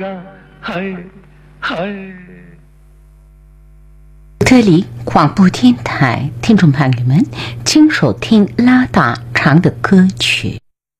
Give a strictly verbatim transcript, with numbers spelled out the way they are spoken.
特里广播电台听众朋友们，请收听拉达唱的歌曲。